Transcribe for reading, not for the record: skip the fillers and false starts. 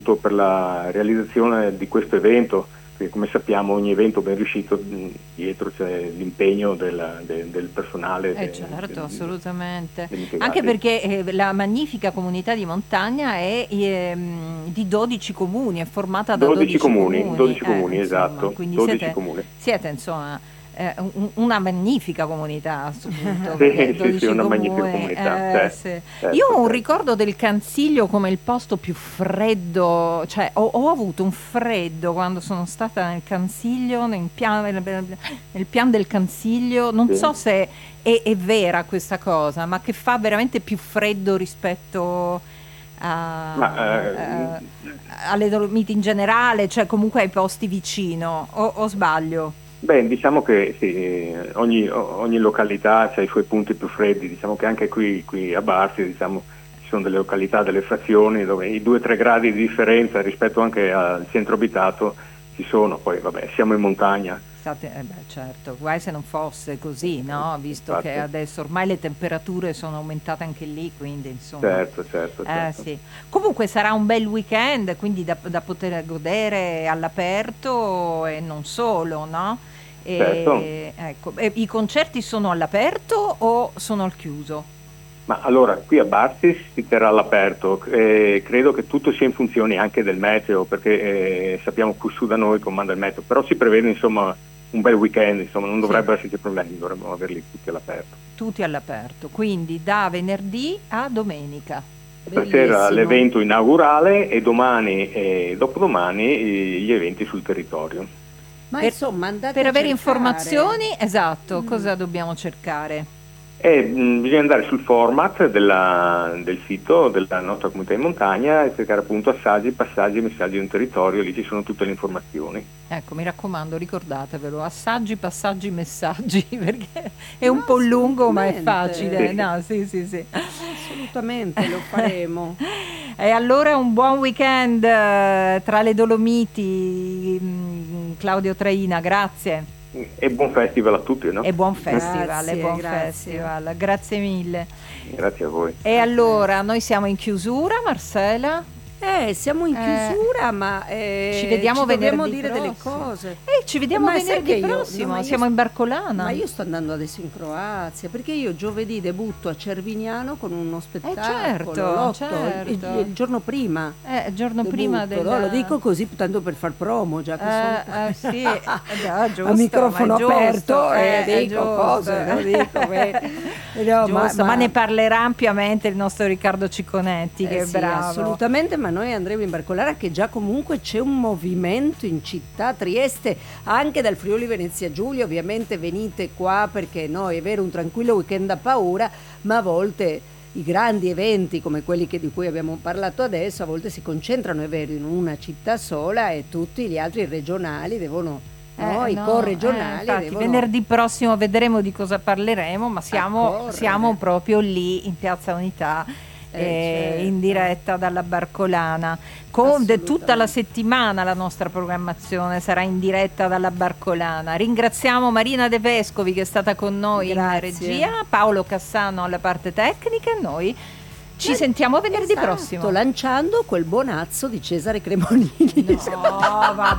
per la realizzazione di questo evento, perché come sappiamo ogni evento ben riuscito dietro c'è l'impegno del personale. Certo, assolutamente. degli impiegati. Anche perché la magnifica comunità di montagna è di 12 comuni, è formata da 12 comuni. 12 comuni, Insomma, esatto, quindi 12 comuni. siete insomma una magnifica comunità a questo punto, Sì, perché sì, 12 una comuni, magnifica comunità. sì. Certo, Io ho un certo. ricordo del Canziglio come il posto più freddo, cioè ho avuto un freddo quando sono stata nel Canziglio, nel pian del Canziglio, non Sì. so se è vera questa cosa, ma che fa veramente più freddo rispetto alle Dolomiti in generale, cioè comunque ai posti vicino, o sbaglio? Beh, diciamo che sì, ogni località ha i suoi punti più freddi, diciamo che anche qui a Barsi, diciamo, ci sono delle località, delle frazioni dove i 2-3 gradi di differenza rispetto anche al centro abitato ci sono, poi vabbè, siamo in montagna. Certo, guai se non fosse così, no? Visto Infatti. che adesso ormai le temperature sono aumentate anche lì, quindi insomma. Certo. Sì. Comunque sarà un bel weekend, quindi da poter godere all'aperto e non solo, no? Certo. Ecco, i concerti sono all'aperto o sono al chiuso? Ma allora, qui a Barsi si terrà all'aperto, credo che tutto sia in funzione anche del meteo, perché sappiamo qui su da noi comanda il meteo, però si prevede insomma un bel weekend, insomma non dovrebbero esserci problemi, dovremmo averli tutti all'aperto. Tutti all'aperto, quindi da venerdì a domenica. Stasera l'evento inaugurale e domani e dopodomani gli eventi sul territorio. Ma insomma, andate per a avere cercare. informazioni, esatto, cosa dobbiamo cercare? Bisogna andare sul format del sito della nostra comunità in montagna e cercare appunto assaggi, passaggi e messaggi di un territorio, lì ci sono tutte le informazioni. Ecco, mi raccomando, ricordatevelo, assaggi, passaggi, messaggi, perché è un po' lungo ma è facile. Sì. No, sì. Assolutamente, lo faremo. E allora un buon weekend tra le Dolomiti, Claudio Traina, grazie. E buon festival a tutti, no? E buon festival, Grazie. festival, grazie mille. Grazie a voi. E allora, noi siamo in chiusura, Marcela? Siamo in chiusura, ma ci vediamo dobbiamo venerdì dire delle prossimo. cose. Ci vediamo Ma sai venerdì che io- prossimo, no, ma io siamo in Barcolana. Ma io sto andando adesso in Croazia perché io giovedì debutto a Cervignano con uno spettacolo. certo, l'8, certo. il giorno prima. Il giorno prima del... No, lo dico così tanto per far promo, già che sono sì, giusto, a microfono ma è giusto, aperto è dico giusto. cose, lo dico, no, Giusto, ma ne parlerà ampiamente il nostro Riccardo Cicconetti, che è sì, bravo. assolutamente, ma noi andremo in Barcolana, che già comunque c'è un movimento in città, Trieste, anche dal Friuli Venezia Giulia. Ovviamente venite qua perché noi è vero un tranquillo weekend da paura, ma a volte i grandi eventi come quelli di cui abbiamo parlato adesso a volte si concentrano, è vero, in una città sola e tutti gli altri regionali devono, i corregionali infatti, devono... venerdì prossimo vedremo di cosa parleremo, ma siamo proprio lì in Piazza Unità, certo. in diretta dalla Barcolana. Tutta la settimana la nostra programmazione sarà in diretta dalla Barcolana. Ringraziamo Marina De Vescovi che è stata con noi in regia, Paolo Cassano alla parte tecnica e noi ci sentiamo venerdì prossimo. lanciando quel buonazzo di Cesare Cremonini. No, vabbè.